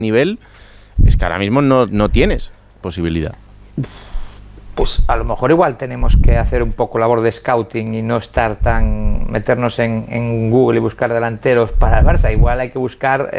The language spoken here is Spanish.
nivel, es que ahora mismo no tienes posibilidad. Pues a lo mejor igual tenemos que hacer un poco labor de scouting y no estar meternos en Google y buscar delanteros para el Barça. Igual hay que buscar